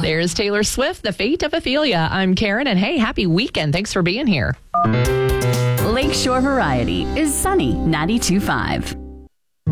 There's Taylor Swift, The Fate of Ophelia. I'm Karen, and hey, happy weekend. Thanks for being here. Lakeshore Variety is Sunny 92.5.